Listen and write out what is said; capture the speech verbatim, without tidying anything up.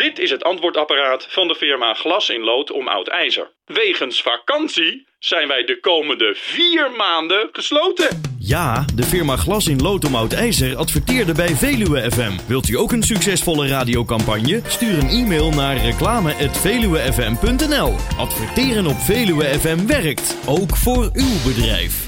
Dit is het antwoordapparaat van de firma Glas in Lood om Oud IJzer. Wegens vakantie zijn wij de komende vier maanden gesloten. Ja, de firma Glas in Lood om Oud IJzer adverteerde bij Veluwe F M. Wilt u ook een succesvolle radiocampagne? Stuur een e-mail naar reclame at veluwe f m punt n l. Adverteren op Veluwe F M werkt, ook voor uw bedrijf.